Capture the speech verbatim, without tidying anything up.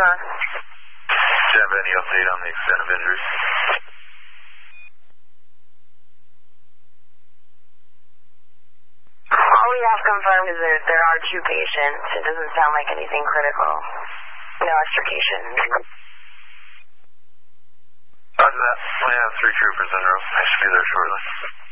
on. Do you have any update on the extent of injuries? All we have confirmed is that there are two patients. It doesn't sound like anything critical. No extrication. Roger that. We have three troopers en route. I should be there shortly.